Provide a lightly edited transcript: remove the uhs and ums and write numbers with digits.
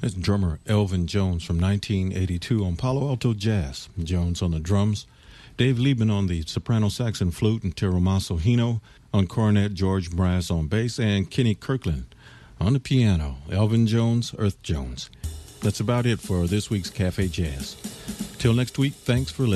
That's drummer Elvin Jones from 1982 on Palo Alto Jazz. Jones on the drums, Dave Liebman on the soprano sax and flute, and Teromaso Hino on cornet, George Brass on bass, and Kenny Kirkland on the piano. Elvin Jones, Earth Jones. That's about it for this week's Cafe Jazz. Till next week, thanks for listening.